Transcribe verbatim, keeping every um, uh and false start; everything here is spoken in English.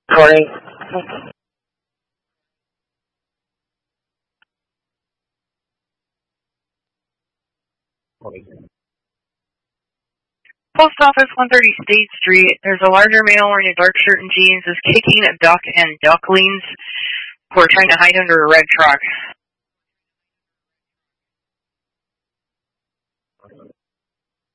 Morning. Post office, one thirty State Street. There's a larger male wearing a dark shirt and jeans is kicking a duck and ducklings who are trying to hide under a red truck.